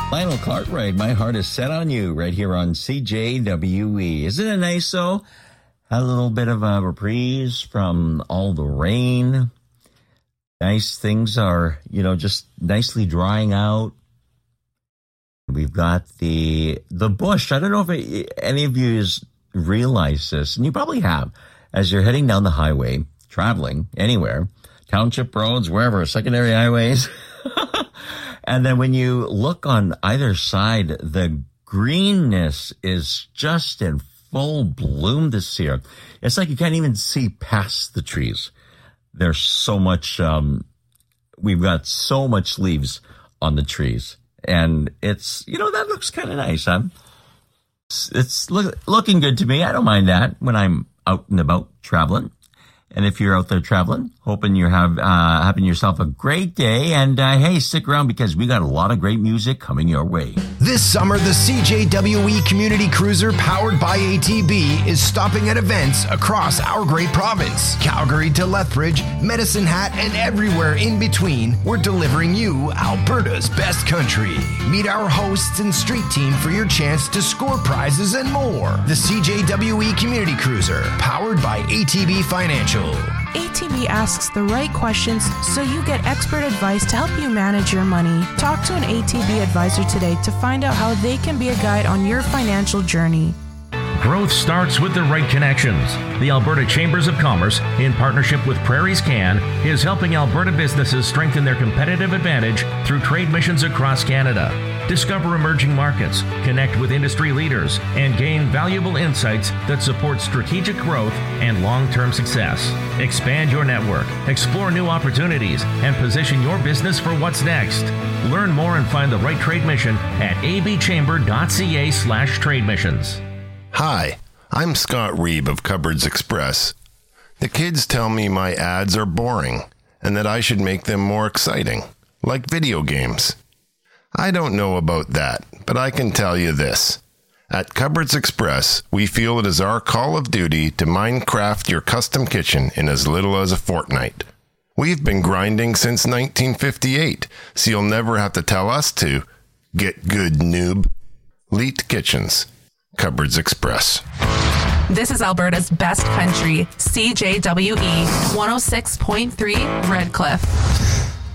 Lionel Cartwright, My Heart Is Set on You, right here on CJWE. Isn't it nice, though? Had a little bit of a reprise from all the rain. Nice things are, just nicely drying out. We've got the bush. I don't know if any of you realize this, and you probably have, as you're heading down the highway, traveling anywhere, township roads, wherever, secondary highways. And then when you look on either side, the greenness is just in full bloom this year. It's like you can't even see past the trees. There's so much, we've got so much leaves on the trees. And it's, that looks kind of nice, huh? It's looking good to me. I don't mind that when I'm out and about traveling. And if you're out there traveling, hoping you're having yourself a great day. And hey, stick around because we got a lot of great music coming your way. This summer, the CJWE Community Cruiser powered by ATB is stopping at events across our great province. Calgary to Lethbridge, Medicine Hat, and everywhere in between, we're delivering you Alberta's best country. Meet our hosts and street team for your chance to score prizes and more. The CJWE Community Cruiser, powered by ATB Financial. ATB asks the right questions so you get expert advice to help you manage your money. Talk to an ATB advisor today to find out how they can be a guide on your financial journey. Growth starts with the right connections. The Alberta Chambers of Commerce, in partnership with Prairies Can, is helping Alberta businesses strengthen their competitive advantage through trade missions across Canada. Discover emerging markets, connect with industry leaders, and gain valuable insights that support strategic growth and long-term success. Expand your network, explore new opportunities, and position your business for what's next. Learn more and find the right trade mission at abchamber.ca/trademissions. Hi, I'm Scott Reeb of Cupboards Express. The kids tell me my ads are boring and that I should make them more exciting, like video games. I don't know about that, but I can tell you this. At Cupboards Express, we feel it is our call of duty to Minecraft your custom kitchen in as little as a fortnight. We've been grinding since 1958, so you'll never have to tell us to. Get good, noob. Leet Kitchens. Cupboards Express. This is Alberta's best country, CJWE 106.3 Redcliffe.